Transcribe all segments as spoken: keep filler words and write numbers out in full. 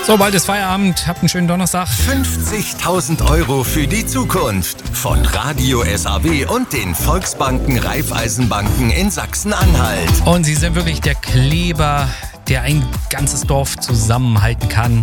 So, bald ist Feierabend. Habt einen schönen Donnerstag. fünfzigtausend Euro für die Zukunft von Radio S A W und den Volksbanken Raiffeisenbanken in Sachsen-Anhalt. Und sie sind wirklich der Kleber, der ein ganzes Dorf zusammenhalten kann.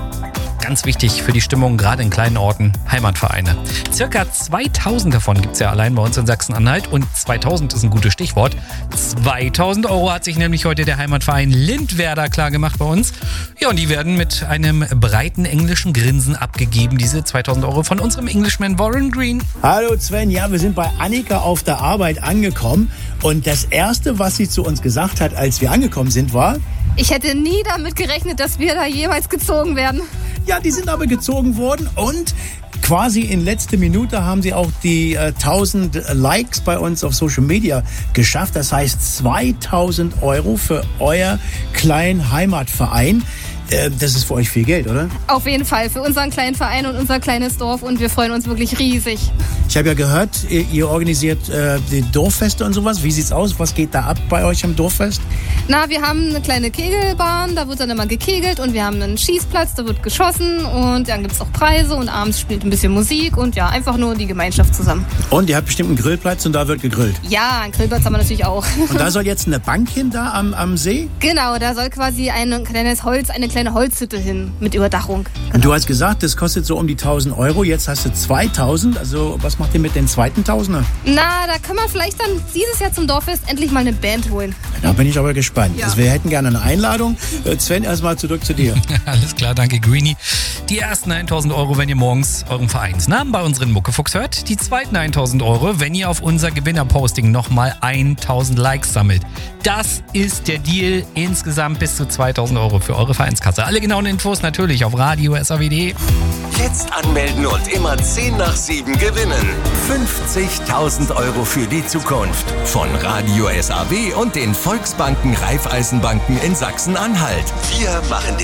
Ganz wichtig für die Stimmung, gerade in kleinen Orten, Heimatvereine. Circa zweitausend davon gibt es ja allein bei uns in Sachsen-Anhalt und zweitausend ist ein gutes Stichwort. zweitausend Euro hat sich nämlich heute der Heimatverein Lindwerder klargemacht bei uns. Ja, und die werden mit einem breiten englischen Grinsen abgegeben, diese zweitausend Euro von unserem Englishman Warren Green. Hallo Sven, ja, wir sind bei Annika auf der Arbeit angekommen und das Erste, was sie zu uns gesagt hat, als wir angekommen sind, war: Ich hätte nie damit gerechnet, dass wir da jemals gezogen werden. Ja, die sind aber gezogen worden und quasi in letzter Minute haben sie auch die äh, tausend Likes bei uns auf Social Media geschafft. Das heißt zweitausend Euro für euer kleinen Heimatverein. Äh, das ist für euch viel Geld, oder? Auf jeden Fall, für unseren kleinen Verein und unser kleines Dorf und wir freuen uns wirklich riesig. Ich habe ja gehört, ihr, ihr organisiert äh, die Dorffeste und sowas. Wie sieht's aus? Was geht da ab bei euch am Dorffest? Na, wir haben eine kleine Kegelbahn, da wird dann immer gekegelt und wir haben einen Schießplatz, da wird geschossen und dann gibt's auch Preise und abends spielt ein bisschen Musik und ja, einfach nur die Gemeinschaft zusammen. Und ihr habt bestimmt einen Grillplatz und da wird gegrillt? Ja, einen Grillplatz haben wir natürlich auch. Und da soll jetzt eine Bank hin da am, am See? Genau, da soll quasi ein kleines Holz, eine kleine Holzhütte hin mit Überdachung. Genau. Und du hast gesagt, das kostet so um die tausend Euro, jetzt hast du zweitausend, also was macht ihr mit den zweiten Tausender? Na, da können wir vielleicht dann dieses Jahr zum Dorffest endlich mal eine Band holen. Da bin ich aber gespannt. Ja. Also wir hätten gerne eine Einladung. Sven, erstmal zurück zu dir. Alles klar, danke Greenie. Die ersten tausend Euro, wenn ihr morgens euren Vereinsnamen bei unseren Muckefuchs hört. Die zweiten tausend Euro, wenn ihr auf unser Gewinnerposting nochmal tausend Likes sammelt. Das ist der Deal. Insgesamt bis zu zweitausend Euro für eure Vereinskasse. Alle genauen Infos natürlich auf radio s a w punkt d e. Jetzt anmelden und immer zehn nach sieben gewinnen. fünfzigtausend Euro für die Zukunft von Radio S A W und den Volksbanken Raiffeisenbanken in Sachsen-Anhalt. Wir machen den